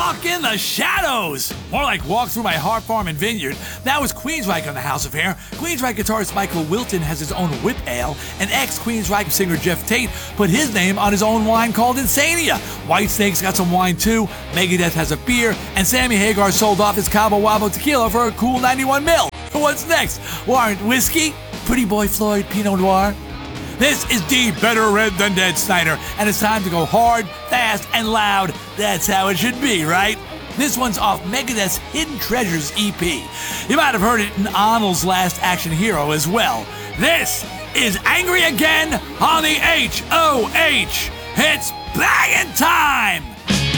Walk in the Shadows. More like Walk Through My Heart Farm and Vineyard. That was Queensryche on the House of Hair. Queensryche guitarist Michael Wilton has his own whip ale, and ex-Queensryche singer Jeff Tate put his name on his own wine called Insania. Whitesnake's got some wine too, Megadeth has a beer, and Sammy Hagar sold off his Cabo Wabo tequila for a cool 91 mil. What's next? Warrant whiskey? Pretty Boy Floyd Pinot Noir? This is the Better Red Than Dead Snyder, and it's time to go hard, fast, and loud. That's how it should be, right? This one's off Megadeth's Hidden Treasures EP. You might have heard it in Arnold's Last Action Hero as well. This is Angry Again on the HOH. It's bangin' time!